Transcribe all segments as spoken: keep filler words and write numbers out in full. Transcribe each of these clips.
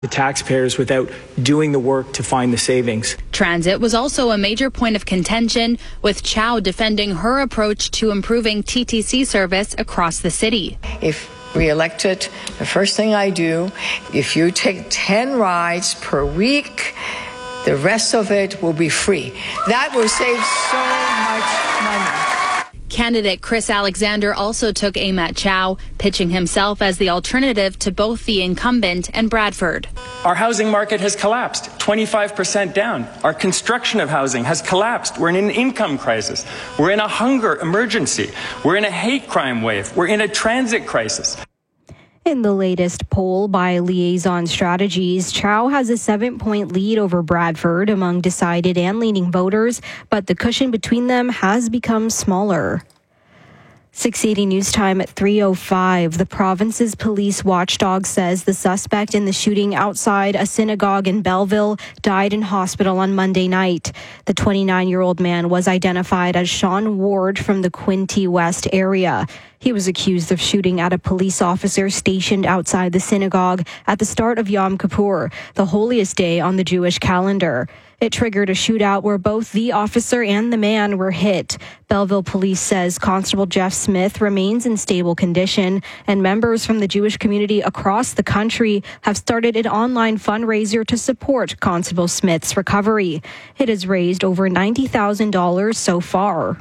the taxpayers without doing the work to find the savings. Transit was also a major point of contention, with Chow defending her approach to improving T T C service across the city. If re-elected, the first thing I do, if you take ten rides per week, the rest of it will be free. That will save so much money. Candidate Chris Alexander also took aim at Chow, pitching himself as the alternative to both the incumbent and Bradford. Our housing market has collapsed, twenty-five percent down. Our construction of housing has collapsed. We're in an income crisis. We're in a hunger emergency. We're in a hate crime wave. We're in a transit crisis. In the latest poll by Liaison Strategies, Chow has a seven-point lead over Bradford among decided and leaning voters, but the cushion between them has become smaller. six eighty News Time at three oh five. The province's police watchdog says the suspect in the shooting outside a synagogue in Belleville died in hospital on Monday night. The twenty-nine-year-old man was identified as Sean Ward from the Quinte West area. He was accused of shooting at a police officer stationed outside the synagogue at the start of Yom Kippur, the holiest day on the Jewish calendar. It triggered a shootout where both the officer and the man were hit. Belleville Police says Constable Jeff Smith remains in stable condition, and members from the Jewish community across the country have started an online fundraiser to support Constable Smith's recovery. It has raised over ninety thousand dollars so far.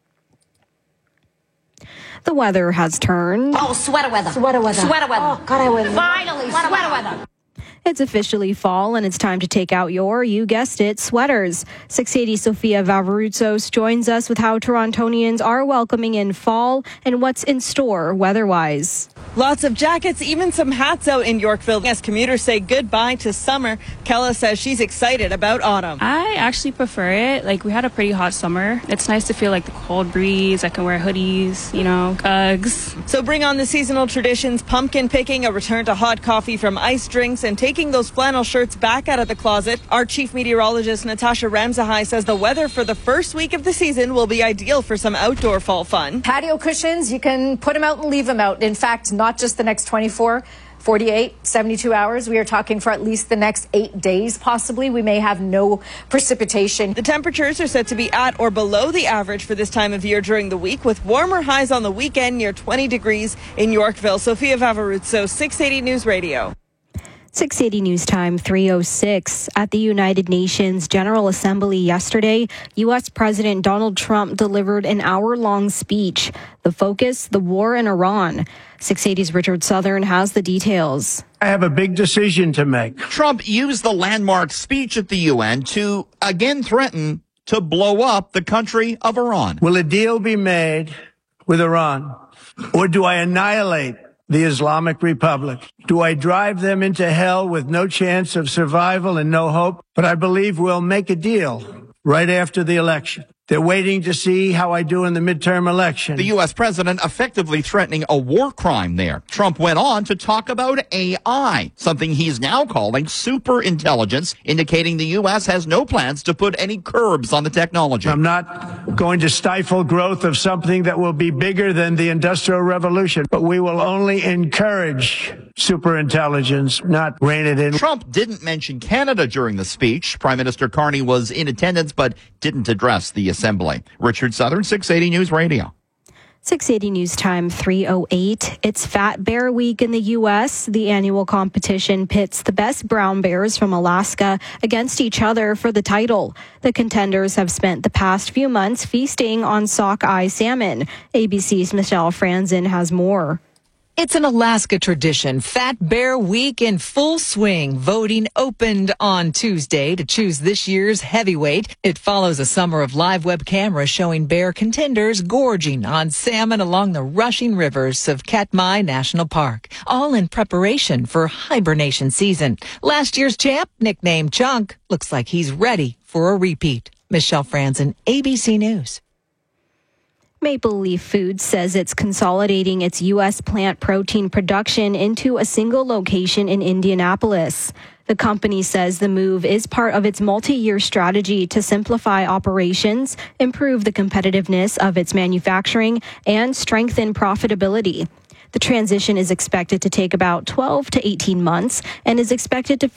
The weather has turned. Oh, sweater weather. Sweater weather. Sweater weather. Oh, God, I was... Finally, sweater, sweater weather. weather. It's officially fall, and it's time to take out your, you guessed it, sweaters. six eighty Sofia Vavarutsos joins us with how Torontonians are welcoming in fall and what's in store weather-wise. Lots of jackets, even some hats out in Yorkville as commuters say goodbye to summer. Kella says she's excited about autumn. I actually prefer it. Like, we had a pretty hot summer. It's nice to feel like the cold breeze. I can wear hoodies, you know, Uggs. So bring on the seasonal traditions, pumpkin picking, a return to hot coffee from iced drinks, and taking those flannel shirts back out of the closet. Our chief meteorologist, Natasha Ramzahai, says the weather for the first week of the season will be ideal for some outdoor fall fun. Patio cushions, you can put them out and leave them out. In fact, not just the next twenty-four, forty-eight, seventy-two hours. We are talking for at least the next eight days, possibly. We may have no precipitation. The temperatures are set to be at or below the average for this time of year during the week, with warmer highs on the weekend near twenty degrees in Yorkville. Sofia Vavarutso, six eighty News Radio. six eighty News Time, three oh six. At the United Nations General Assembly yesterday, U S President Donald Trump delivered an hour-long speech. The focus, the war in Iran. six eighty's Richard Southern has the details. I have a big decision to make. Trump used the landmark speech at the U N to again threaten to blow up the country of Iran. Will a deal be made with Iran, or do I annihilate the Islamic Republic? Do I drive them into hell with no chance of survival and no hope? But I believe we'll make a deal right after the election. They're waiting to see how I do in the midterm election. The U S president effectively threatening a war crime there. Trump went on to talk about A I, something he's now calling super intelligence, indicating the U S has no plans to put any curbs on the technology. I'm not going to stifle growth of something that will be bigger than the Industrial Revolution, but we will only encourage super intelligence, not rein it in. Trump didn't mention Canada during the speech. Prime Minister Carney was in attendance, but didn't address the assembly. Richard Southern, six eighty News Radio. six eighty News Time, three oh eight. It's Fat Bear Week in the U S. The annual competition pits the best brown bears from Alaska against each other for the title. The contenders have spent the past few months feasting on sockeye salmon. A B C's Michelle Franzen has more. It's an Alaska tradition. Fat Bear Week in full swing. Voting opened on Tuesday to choose this year's heavyweight. It follows a summer of live web cameras showing bear contenders gorging on salmon along the rushing rivers of Katmai National Park, all in preparation for hibernation season. Last year's champ, nicknamed Chunk, looks like he's ready for a repeat. Michelle Franzen, A B C News. Maple Leaf Foods says it's consolidating its U S plant protein production into a single location in Indianapolis. The company says the move is part of its multi-year strategy to simplify operations, improve the competitiveness of its manufacturing, and strengthen profitability. The transition is expected to take about twelve to eighteen months and is expected to